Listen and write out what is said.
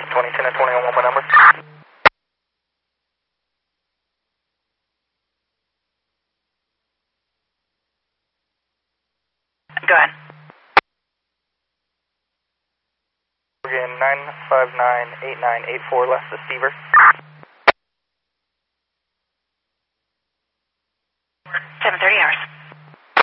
2010 and 21, what number? Go ahead. Again, 9598984 left receiver. 7:30 hours.